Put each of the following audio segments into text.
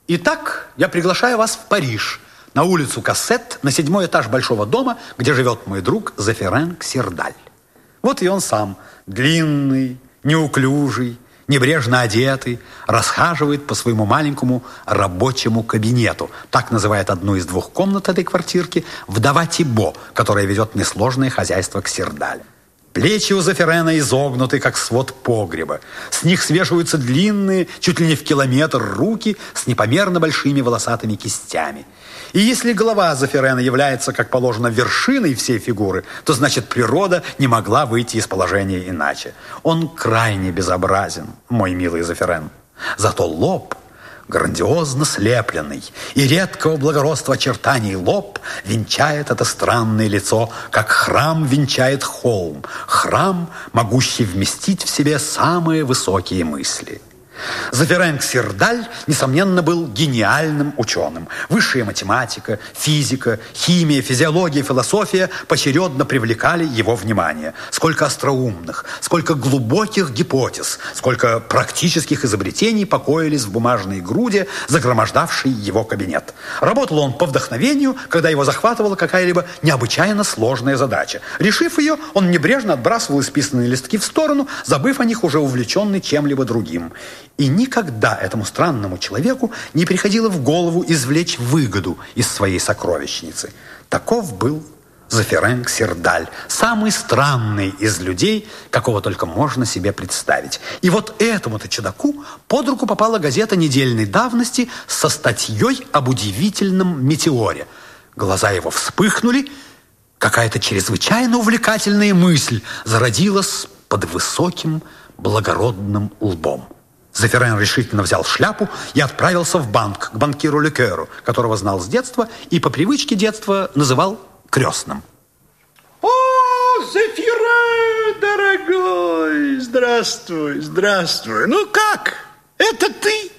Итак, я приглашаю вас в Париж, на улицу Кассет, на 7-й этаж большого дома, где живет мой друг Зефирен Ксирдаль. Вот и он сам, длинный, неуклюжий, небрежно одетый, расхаживает по своему маленькому рабочему кабинету. Так называет одну из 2 комнат этой квартирки вдова Тибо, которая ведет несложное хозяйство Ксирдаля. Плечи у Зефирена изогнуты, как свод погреба. С них свешиваются длинные, чуть ли не в километр, руки с непомерно большими волосатыми кистями. И если голова Зефирена является, как положено, вершиной всей фигуры, то, значит, природа не могла выйти из положения иначе. Он крайне безобразен, мой милый Зефирен. Зато лоб грандиозно слепленный, и редкого благородства очертаний лоб венчает это странное лицо, как храм венчает холм, храм, могущий вместить в себе самые высокие мысли. Зефирен Ксирдаль, несомненно, был гениальным ученым. Высшая математика, физика, химия, физиология, философия поочередно привлекали его внимание. Сколько остроумных, сколько глубоких гипотез, сколько практических изобретений покоились в бумажной груди, загромождавшей его кабинет. Работал он по вдохновению, когда его захватывала какая-либо необычайно сложная задача. Решив ее, он небрежно отбрасывал исписанные листки в сторону, забыв о них, уже увлеченный чем-либо другим. И никогда этому странному человеку не приходило в голову извлечь выгоду из своей сокровищницы. Таков был Зефирен Ксирдаль, самый странный из людей, какого только можно себе представить. И вот этому-то чудаку под руку попала газета недельной давности со статьей об удивительном метеоре. Глаза его вспыхнули, какая-то чрезвычайно увлекательная мысль зародилась под высоким благородным лбом. Зефирен решительно взял шляпу и отправился в банк к банкиру Лекеру, которого знал с детства и по привычке детства называл крестным. О, Зефирен, дорогой, здравствуй, здравствуй. Ну как, это ты?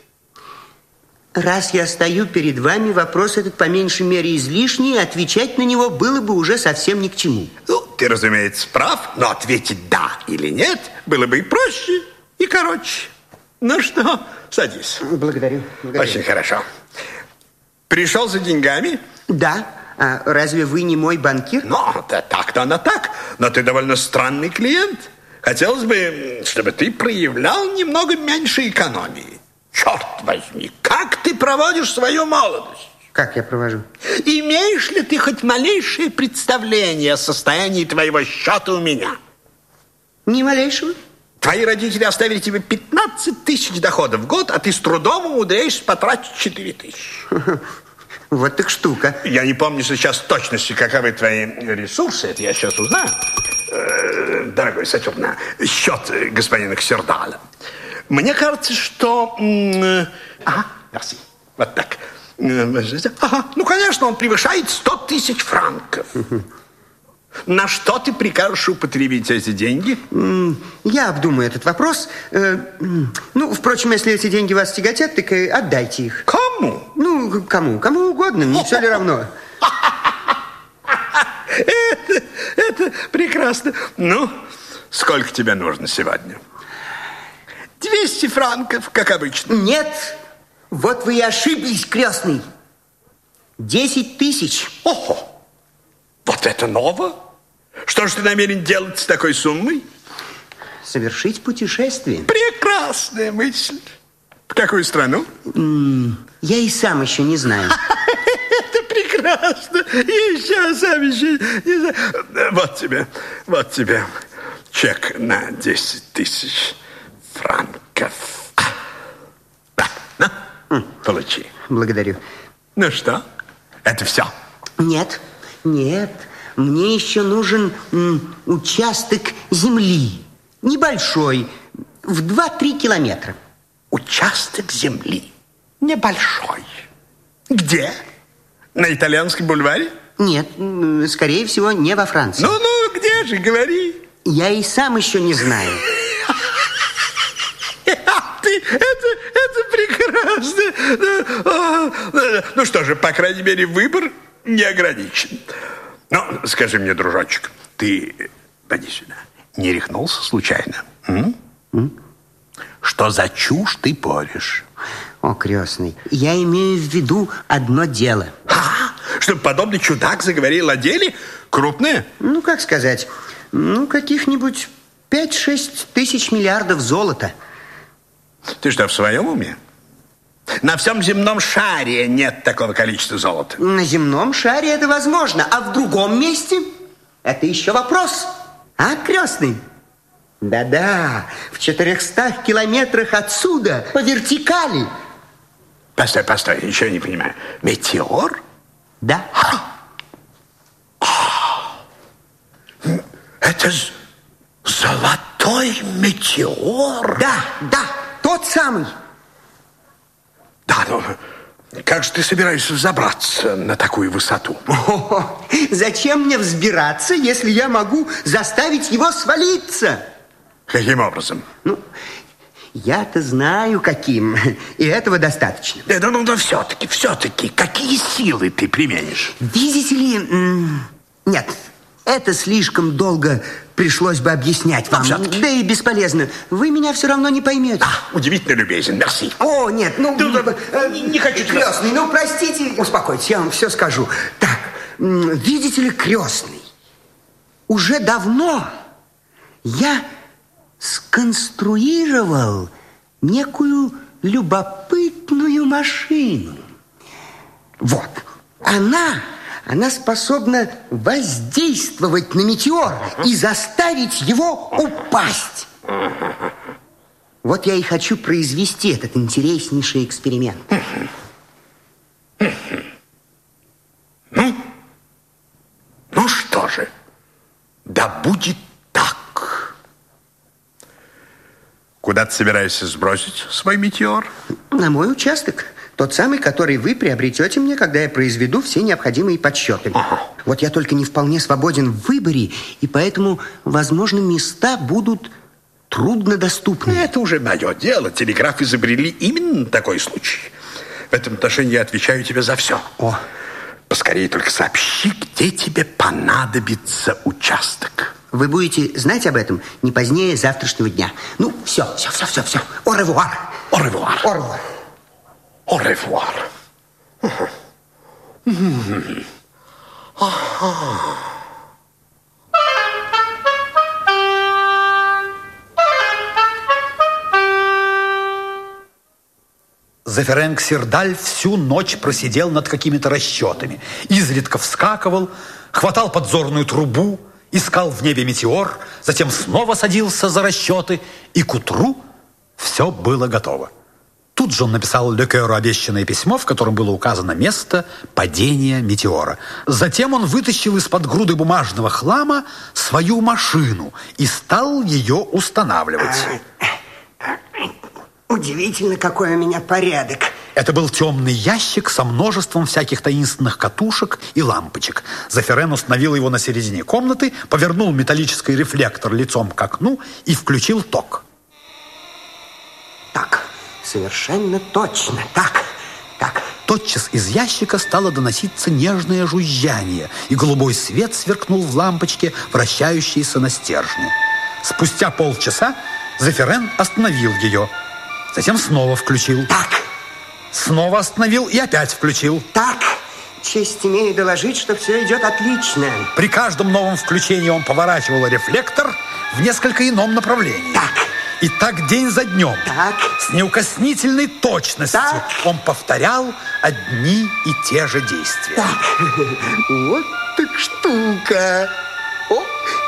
Раз я стою перед вами, вопрос этот по меньшей мере излишний, отвечать на него было бы уже совсем ни к чему. Ну, ты, разумеется, прав, но ответить «да» или «нет» было бы и проще, и короче. Ну что, садись. Благодарю. Очень хорошо. Пришел за деньгами? Да. А разве вы не мой банкир? Ну, так-то оно так. Но ты довольно странный клиент. Хотелось бы, чтобы ты проявлял немного меньше экономии. Черт возьми, как ты проводишь свою молодость? Как я провожу? Имеешь ли ты хоть малейшее представление о состоянии твоего счета у меня? Ни малейшего. Твои родители оставили тебе 15 тысяч доходов в год, а ты с трудом умудряешься потратить 4 тысячи. Вот так штука. Я не помню сейчас в точности, каковы твои ресурсы. Это я сейчас узнаю. Дорогой Сатюрна, счет господина Ксирдаля. Мне кажется, что... Ага, мерси. Вот так. Ага, ну, конечно, он превышает 100 тысяч франков. На что ты прикажешь употребить эти деньги? Я обдумаю этот вопрос. Ну, впрочем, если эти деньги вас тяготят, так и отдайте их. Кому? Ну, кому? Кому угодно, не все ли равно? Это прекрасно. Ну, сколько тебе нужно сегодня? 200 франков, как обычно. Нет, вот вы и ошиблись, крестный. 10 тысяч. Ого! Вот это ново! Что же ты намерен делать с такой суммой? Совершить путешествие. Прекрасная мысль. В какую страну? Я и сам еще не знаю. Это прекрасно. Еще сам еще не знаю. Вот тебе чек на 10 тысяч франков. Да, на, получи. Благодарю. Ну что, это все? Нет. Нет, мне еще нужен участок земли. Небольшой, в 2-3 километра. Участок земли? Небольшой. Где? На Итальянском бульваре? Нет, скорее всего, не во Франции. Ну, где же, говори. Я и сам еще не знаю. Это прекрасно. Ну что же, по крайней мере, выбор не ограничен. Ну, скажи мне, дружочек, ты, поди сюда, не рехнулся случайно? Что за чушь ты порешь? О, крестный, я имею в виду одно дело. Чтобы подобный чудак заговорил о деле? Крупное? Ну, как сказать, каких-нибудь 5-6 тысяч миллиардов золота. Ты что, в своем уме? На всем земном шаре нет такого количества золота. На земном шаре это возможно, а в другом месте это еще вопрос. А, крестный? Да-да, в 400 километрах отсюда, по вертикали. Постой, еще не понимаю. Метеор? Да. Это золотой метеор? Да, тот самый. Да, ну, как же ты собираешься забраться на такую высоту? Зачем мне взбираться, если я могу заставить его свалиться? Каким образом? Ну, я-то знаю, каким. И этого достаточно. Да, все-таки, какие силы ты применишь? Видите ли, нет, это слишком долго пришлось бы объяснять вам. Да и бесполезно. Вы меня все равно не поймете. Удивительно любезен, мерси. О, нет, не хочу тебя... Крестный, простите, успокойтесь, я вам все скажу. Так, видите ли, крестный, уже давно я сконструировал некую любопытную машину. Вот, она способна воздействовать на метеор и заставить его упасть. Вот я и хочу произвести этот интереснейший эксперимент. Ну что же, да будет так. Куда ты собираешься сбросить свой метеор? На мой участок. Тот самый, который вы приобретете мне, когда я произведу все необходимые подсчеты. Вот я только не вполне свободен в выборе, и поэтому, возможно, места будут труднодоступны. Это уже мое дело. Телеграф изобрели именно такой случай. В этом отношении я отвечаю тебе за все. Поскорее только сообщи, где тебе понадобится участок. Вы будете знать об этом не позднее завтрашнего дня. Ну, все. Au revoir. Au revoir. Au revoir. Au revoir. Зефирен Ксирдаль всю ночь просидел над какими-то расчетами. Изредка вскакивал, хватал подзорную трубу, искал в небе метеор, затем снова садился за расчеты, и к утру все было готово. Тут же он написал Лекеру обещанное письмо, в котором было указано место падения метеора. Затем он вытащил из-под груды бумажного хлама свою машину и стал ее устанавливать. Удивительно, какой у меня порядок. Это был темный ящик со множеством всяких таинственных катушек и лампочек. Зефирен установил его на середине комнаты, повернул металлический рефлектор лицом к окну и включил ток. Так, совершенно точно. Так. Тотчас из ящика стало доноситься нежное жужжание, и голубой свет сверкнул в лампочке, вращающейся на стержне. Спустя полчаса Зефирен остановил ее. Затем снова включил. Так. Снова остановил и опять включил. Так. Честь имею доложить, что все идет отлично. При каждом новом включении он поворачивал рефлектор в несколько ином направлении. Так. И так день за днем. Так. С неукоснительной точностью так. Он повторял одни и те же действия. Так. Вот так штука. О,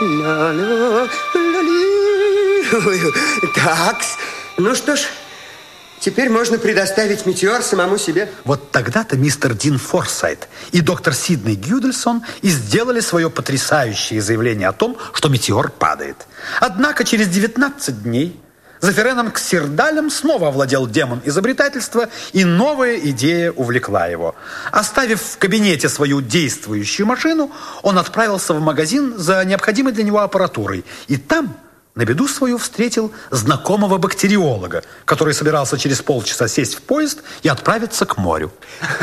ла-ла-ла-ли. Так. Ну что ж, теперь можно предоставить метеор самому себе. Вот тогда-то мистер Дин Форсайт и доктор Сидней Гюдельсон и сделали свое потрясающее заявление о том, что метеор падает. Однако через 19 дней Зефиреном Ксирдалем снова овладел демон изобретательства, и новая идея увлекла его. Оставив в кабинете свою действующую машину, он отправился в магазин за необходимой для него аппаратурой. И там, на беду свою встретил знакомого бактериолога, который собирался через полчаса сесть в поезд и отправиться к морю.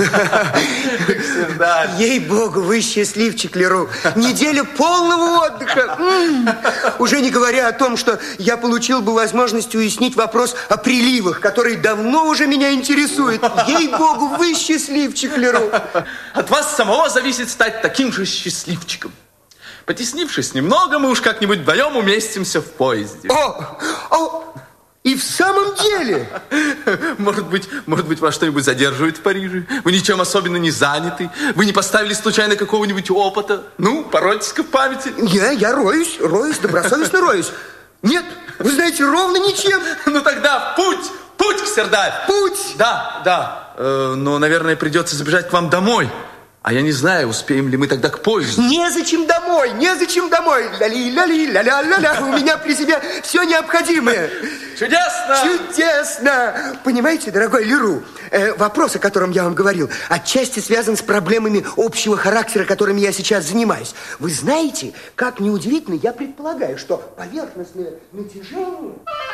Ей-богу, вы счастливчик, Леру. Неделя полного отдыха. Уже не говоря о том, что я получил бы возможность уяснить вопрос о приливах, который давно уже меня интересует. Ей-богу, вы счастливчик, Леру. От вас самого зависит стать таким же счастливчиком. Потеснившись немного, мы уж как-нибудь вдвоем уместимся в поезде. И в самом деле? Может быть, вас что-нибудь задерживает в Париже? Вы ничем особенно не заняты? Вы не поставили случайно какого-нибудь опыта? Ну, поройтесь-ка в памяти. Я роюсь, добросовестно роюсь. Нет, вы знаете, ровно ничем. Ну тогда путь к Сердаль. Путь? Да. Но, наверное, придется забежать к вам домой. А я не знаю, успеем ли мы тогда к поезду. Незачем домой. Ля-ли-ля-ли-ля-ля-ля-ля. У меня при себе все необходимое. Чудесно. Понимаете, дорогой Леру, вопрос, о котором я вам говорил, отчасти связан с проблемами общего характера, которыми я сейчас занимаюсь. Вы знаете, как неудивительно, я предполагаю, что поверхностное натяжение...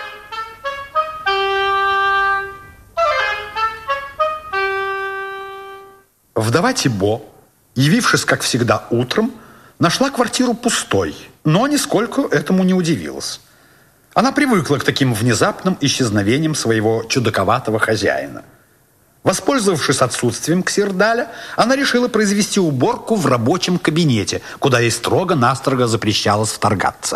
Вдова Тибо, явившись, как всегда, утром, нашла квартиру пустой, но нисколько этому не удивилась. Она привыкла к таким внезапным исчезновениям своего чудаковатого хозяина. Воспользовавшись отсутствием Ксирдаля, она решила произвести уборку в рабочем кабинете, куда ей строго-настрого запрещалось вторгаться.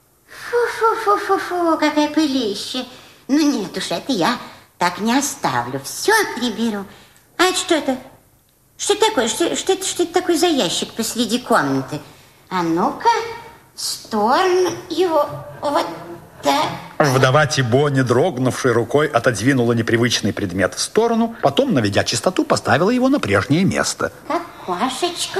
Фу, какая пылища. Ну нет уж, это я так не оставлю. Все приберу. А это что это? Что это такое? Что это такое за ящик посреди комнаты? А ну-ка, в сторону его, вот так. Вдова Тибо, не дрогнувшей рукой, отодвинула непривычный предмет в сторону, потом, наведя чистоту, поставила его на прежнее место. Как кошечку.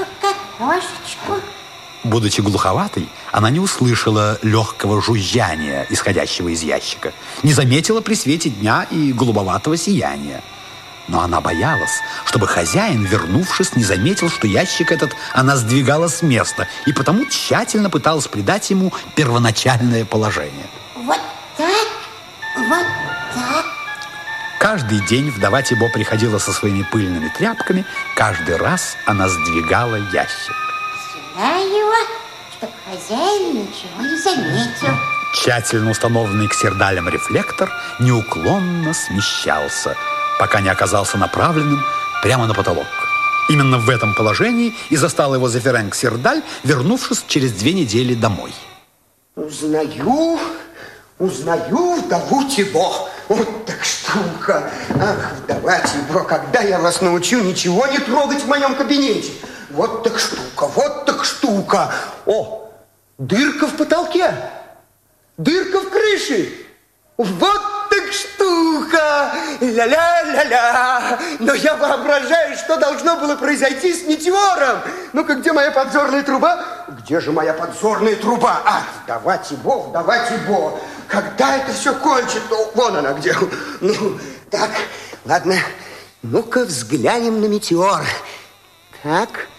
Будучи глуховатой, она не услышала легкого жужжания, исходящего из ящика, не заметила при свете дня и голубоватого сияния. Но она боялась, чтобы хозяин, вернувшись, не заметил, что ящик этот она сдвигала с места, и потому тщательно пыталась придать ему первоначальное положение. Вот так. Каждый день вдова Тибо приходила со своими пыльными тряпками, каждый раз она сдвигала ящик. Сюда его, чтобы хозяин ничего не заметил. Тщательно установленный Ксирдалем рефлектор неуклонно смещался, пока не оказался направленным прямо на потолок. Именно в этом положении и застал его Зефирен Ксирдаль, вернувшись через 2 недели домой. Узнаю вдову Тибо. Вот так штука. Ах, вдова Тибо, когда я вас научу ничего не трогать в моем кабинете? Вот так штука. О, дырка в потолке. Дырка в крыше. Вот так штука. Ля-ля-ля-ля. Но я воображаю, что должно было произойти с метеором. Ну-ка, где моя подзорная труба? Где же моя подзорная труба? Ах, вдова Тибо. Когда это все кончится? Вон она где. Ну, так, ладно. Ну-ка, взглянем на метеор. Так.